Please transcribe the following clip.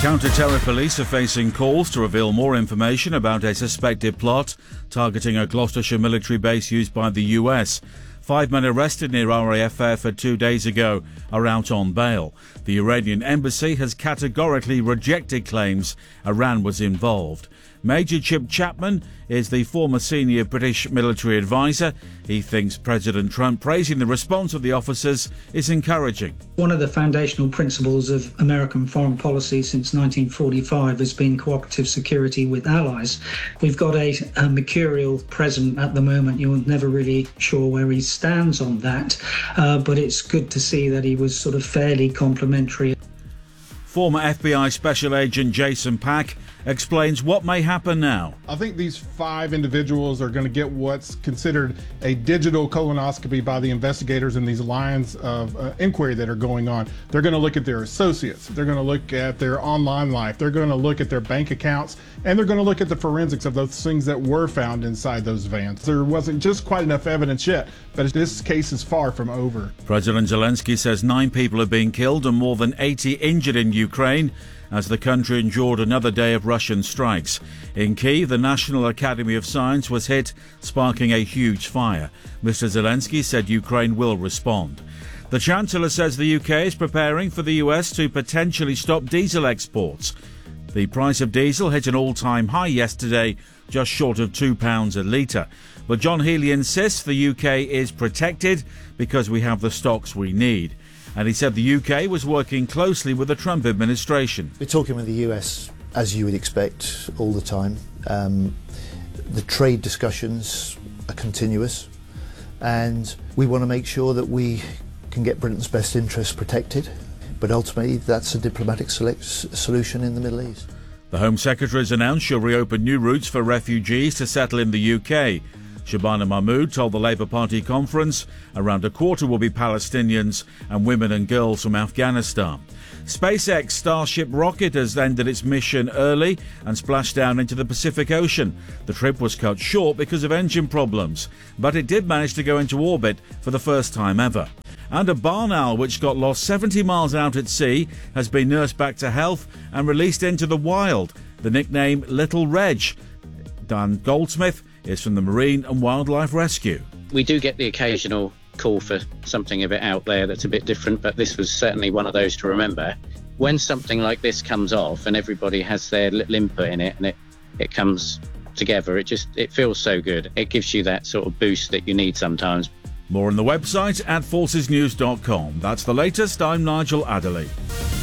Counter-terror police are facing calls to reveal more information about a suspected plot targeting a Gloucestershire military base used by the US. 5 men arrested near RAF Fairford 2 days ago are out on bail. The Iranian embassy has categorically rejected claims Iran was involved. Major Chip Chapman is the former senior British military advisor. He thinks President Trump praising the response of the officers is encouraging. One of the foundational principles of American foreign policy since 1945 has been cooperative security with allies. We've got a mercurial president at the moment. You're never really sure where he stands on that, but it's good to see that he was sort of fairly complimentary. Former FBI Special Agent Jason Pack explains what may happen now. I think these 5 individuals are going to get what's considered a digital colonoscopy by the investigators in these lines of inquiry that are going on. They're going to look at their associates. They're going to look at their online life. They're going to look at their bank accounts. And they're going to look at the forensics of those things that were found inside those vans. There wasn't just quite enough evidence yet, but this case is far from over. President Zelensky says 9 people have been killed and more than 80 injured in Ukraine as the country endured another day of Russian strikes. In Kyiv, the National Academy of Science was hit, sparking a huge fire. Mr. Zelensky said Ukraine will respond. The Chancellor says the UK is preparing for the US to potentially stop diesel exports. The price of diesel hit an all-time high yesterday, just short of £2 a litre. But John Healey insists the UK is protected because we have the stocks we need. And he said the UK was working closely with the Trump administration. We're talking with the US, as you would expect, all the time. The trade discussions are continuous, and we want to make sure that we can get Britain's best interests protected. But ultimately, that's a diplomatic solution in the Middle East. The Home Secretary has announced she'll reopen new routes for refugees to settle in the UK. Shabana Mahmood told the Labour Party conference around a quarter will be Palestinians and women and girls from Afghanistan. SpaceX Starship rocket has ended its mission early and splashed down into the Pacific Ocean. The trip was cut short because of engine problems, but it did manage to go into orbit for the first time ever. And a barn owl which got lost 70 miles out at sea has been nursed back to health and released into the wild. The nickname Little Reg. Dan Goldsmith is from the Marine and Wildlife Rescue. We do get the occasional call for something a bit out there that's a bit different, but this was certainly one of those to remember. When something like this comes off and everybody has their little input in it and it comes together, it feels so good. It gives you that sort of boost that you need sometimes. More on the website at forcesnews.com. That's the latest. I'm Nigel Adderley.